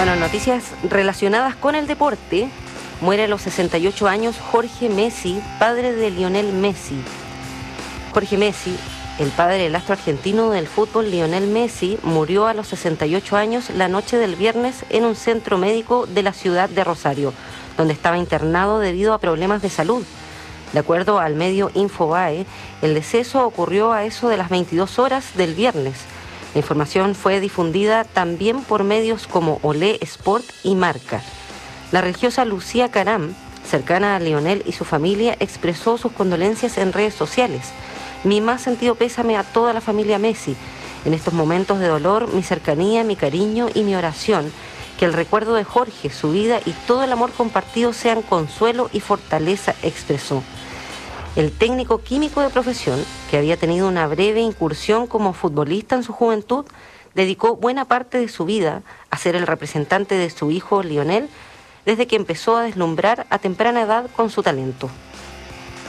Bueno, noticias relacionadas con el deporte. Muere a los 68 años Jorge Messi, padre de Lionel Messi. Jorge Messi, el padre del astro argentino del fútbol Lionel Messi, murió a los 68 años la noche del viernes en un centro médico de la ciudad de Rosario, donde estaba internado debido a problemas de salud. De acuerdo al medio Infobae, el deceso ocurrió a eso de las 22 horas del viernes. La información fue difundida también por medios como Olé Sport y Marca. La religiosa Lucía Caram, cercana a Lionel y su familia, expresó sus condolencias en redes sociales. Mi más sentido pésame a toda la familia Messi. En estos momentos de dolor, mi cercanía, mi cariño y mi oración. Que el recuerdo de Jorge, su vida y todo el amor compartido sean consuelo y fortaleza, expresó. El técnico químico de profesión, que había tenido una breve incursión como futbolista en su juventud, dedicó buena parte de su vida a ser el representante de su hijo Lionel, desde que empezó a deslumbrar a temprana edad con su talento.